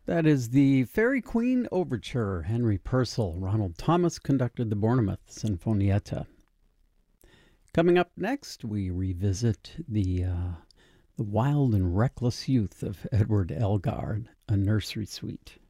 That is the Fairy Queen Overture. Henry Purcell. Ronald Thomas conducted the Bournemouth Sinfonietta. Coming up next, we revisit the wild and reckless youth of Edward Elgar, a nursery suite.